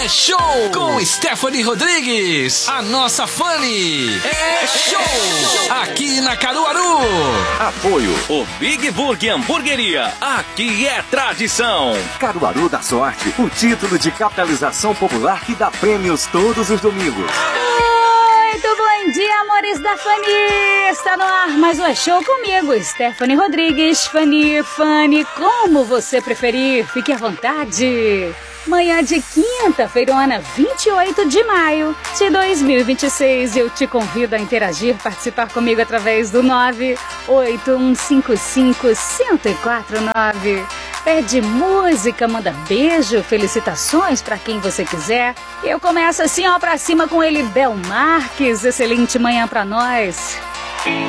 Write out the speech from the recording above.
É show com Stephanie Rodrigues, a nossa Fanny. É show aqui na Caruaru. Apoio o Big Burger Hamburgueria. Aqui é tradição. Caruaru da Sorte, o título de capitalização popular que dá prêmios todos os domingos. Muito bom dia, amores da Fanny! Está no ar mais um É Show comigo, Stephanie Rodrigues. Fanny, como você preferir, fique à vontade. Manhã de quinta-feirona, 28 de maio de 2026. Eu te convido a interagir, participar comigo através do 981551049. Pede música, manda beijo, felicitações pra quem você quiser. Eu começo assim, ó, pra cima com ele, Bel Marques. Excelente manhã pra nós.